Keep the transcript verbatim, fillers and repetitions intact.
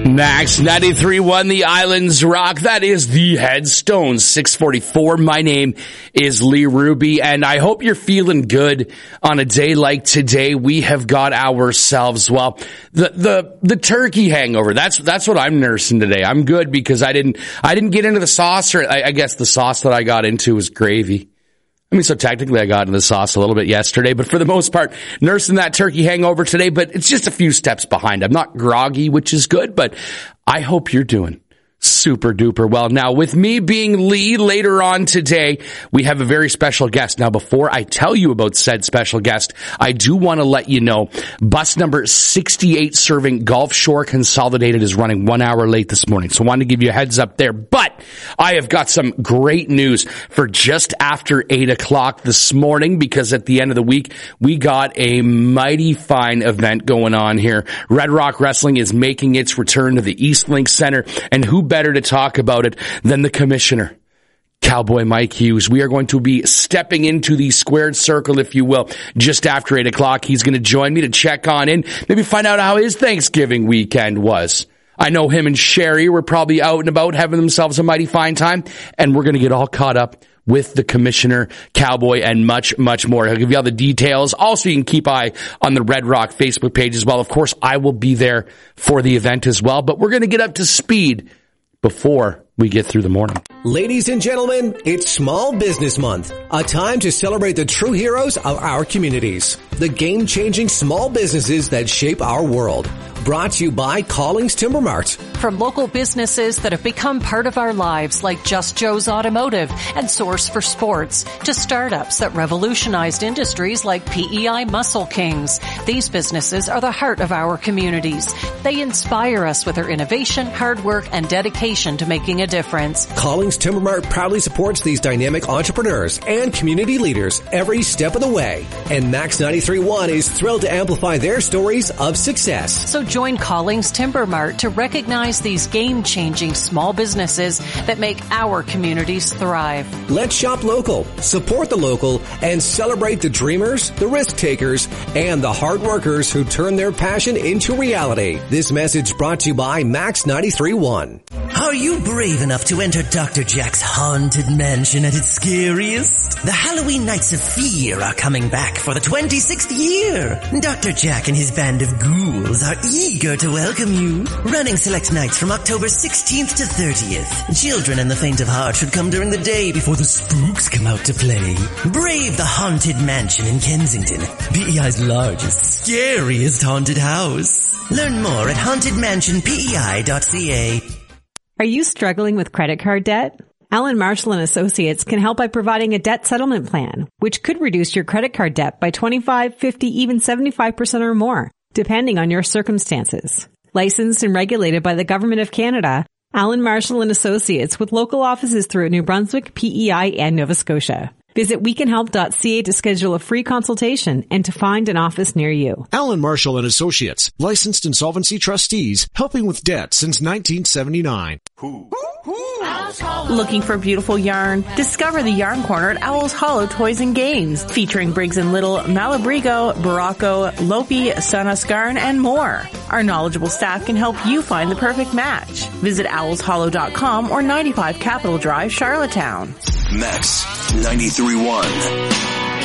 Max ninety-three point one, the Islands Rock. That is the Headstone six forty-four. My name is Lee Ruby, and I hope you're feeling good on a day like today. We have got ourselves, well, the, the, the turkey hangover. That's, that's what I'm nursing today. I'm good because I didn't, I didn't get into the sauce, or I, I guess the sauce that I got into was gravy. I mean, so technically I got into the sauce a little bit yesterday, but for the most part, nursing that turkey hangover today, but it's just a few steps behind. I'm not groggy, which is good, but I hope you're doing super duper well. Now, with me being Lee, later on today, we have a very special guest. Now, before I tell you about said special guest, I do want to let you know bus number sixty-eight serving Gulf Shore Consolidated is running one hour late this morning. So I wanted to give you a heads up there. But I have got some great news for just after eight o'clock this morning, because at the end of the week, we got a mighty fine event going on here. Red Rock Wrestling is making its return to the Eastlink Center, and who better to talk about it than the commissioner, Cowboy Mike Hughes. We are going to be stepping into the squared circle, if you will, just after eight o'clock. He's going to join me to check on in, maybe find out how his Thanksgiving weekend was. I know him and Sherry were probably out and about having themselves a mighty fine time, and we're going to get all caught up with the commissioner, Cowboy, and much, much more. I'll give you all the details. Also, you can keep eye on the Red Rock Facebook page as well. Of course, I will be there for the event as well, but we're going to get up to speed before we get through the morning. Ladies and gentlemen, it's Small Business Month, a time to celebrate the true heroes of our communities, the game-changing small businesses that shape our world. Brought to you by Callings Timber Mart. From local businesses that have become part of our lives, like Just Joe's Automotive and Source for Sports, to startups that revolutionized industries like P E I Muscle Kings. These businesses are the heart of our communities. They inspire us with their innovation, hard work, and dedication to making a difference. Callings Timber Mart proudly supports these dynamic entrepreneurs and community leaders every step of the way. And Max ninety-three point one is thrilled to amplify their stories of success. So join Callings Timber Mart to recognize these game-changing small businesses that make our communities thrive. Let's shop local, support the local, and celebrate the dreamers, the risk takers, and the hard workers who turn their passion into reality. This message brought to you by Max ninety-three point one. Are you brave enough to enter Doctor Jack's haunted mansion at its scariest? The Halloween Nights of Fear are coming back for the twenty-sixth year. Doctor Jack and his band of ghouls are eager to welcome you. Running select nights from October sixteenth to thirtieth. Children and the faint of heart should come during the day before the spooks come out to play. Brave the Haunted Mansion in Kensington, P E I's largest, scariest haunted house. Learn more at haunted mansion p e i dot c a. Are you struggling with credit card debt? Allen Marshall and Associates can help by providing a debt settlement plan, which could reduce your credit card debt by twenty-five, fifty, even seventy-five percent or more, depending on your circumstances. Licensed and regulated by the Government of Canada, Allen Marshall and Associates, with local offices throughout New Brunswick, P E I, and Nova Scotia. Visit we can help dot c a to schedule a free consultation and to find an office near you. Allen Marshall and Associates, licensed insolvency trustees, helping with debt since nineteen seventy-nine. Who? Looking for beautiful yarn? Discover the Yarn Corner at Owl's Hollow Toys and Games, featuring Briggs and Little, Malabrigo, Barocco, Lopi, Sunusgarn, and more. Our knowledgeable staff can help you find the perfect match. Visit owls hollow dot com or ninety-five Capitol Drive, Charlottetown. Max ninety-three point one.